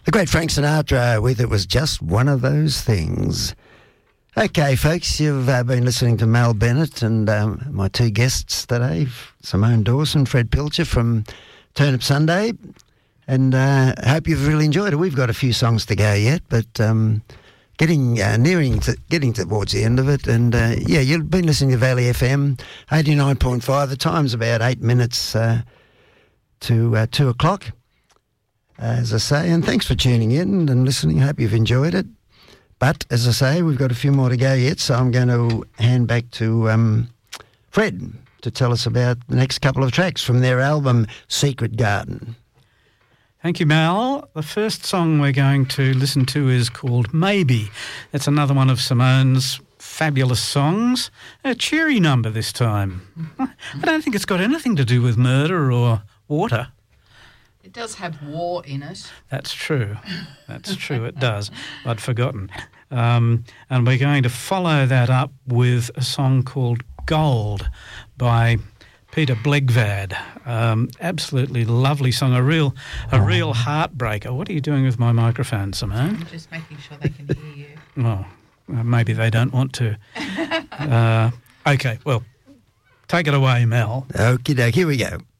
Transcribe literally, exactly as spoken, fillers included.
The great Frank Sinatra with It Was Just One of Those Things. Okay, folks, you've uh, been listening to Mal Bennett and um, my two guests today, Simone Dawson, Fred Pilcher from Turnip Sunday, and I uh, hope you've really enjoyed it. We've got a few songs to go yet, but um, getting uh, nearing to getting towards the end of it. And uh, yeah, you've been listening to Valley F M eighty-nine point five. The time's about eight minutes uh, to uh, two o'clock, as I say. And thanks for tuning in and listening. Hope you've enjoyed it. But as I say, we've got a few more to go yet, so I'm going to hand back to um, Fred to tell us about the next couple of tracks from their album Secret Garden. Thank you, Mal. The first song we're going to listen to is called Maybe. That's another one of Simone's fabulous songs. A cheery number this time. I don't think it's got anything to do with murder or water. It does have war in it. That's true. That's true, it does. I'd forgotten. Um, and we're going to follow that up with a song called Gold by Peter Blegvad. Um, absolutely lovely song, a real a real heartbreaker. What are you doing with my microphone, Simone? I'm just making sure they can hear you. Well, maybe they don't want to. Uh, okay, well, take it away, Mel. Okie doke, here we go.